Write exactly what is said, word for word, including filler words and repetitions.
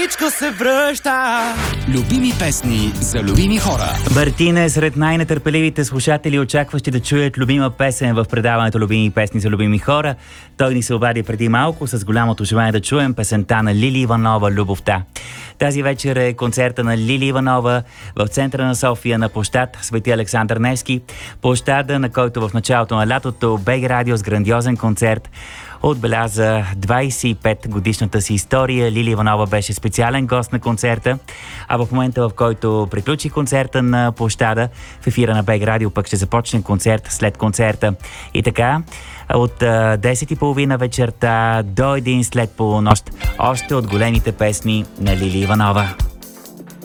всичко се връща. Любими песни за любими хора. Мартин е сред най-нетърпеливите слушатели, очакващи да чуят любима песен в предаването Любими песни за любими хора. Той ни се обади преди малко с голямото желание да чуем песента на Лили Иванова «Любовта». Тази вечер е концерта на Лили Иванова в центъра на София на площад Свети Александър Невски. Площада, на който в началото на лятото БГ Радио с грандиозен концерт отбеляза двайсет и пет годишната си история. Лили Иванова беше специален гост на концерта, а в момента, в който приключи концерта на площада, в ефира на БГ Радио пък ще започне концерт след концерта. И така, от десет и половина вечерта до един след полунощ, още от големите песни на Лили Иванова.